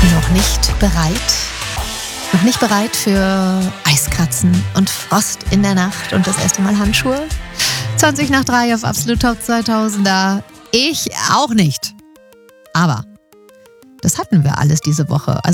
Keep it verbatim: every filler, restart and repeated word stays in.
Noch nicht bereit? Noch nicht bereit für Eiskratzen und Frost in der Nacht und das erste Mal Handschuhe? zwanzig nach drei auf Absolut Top zweitausender. Ich auch nicht. Aber das hatten wir alles diese Woche. Also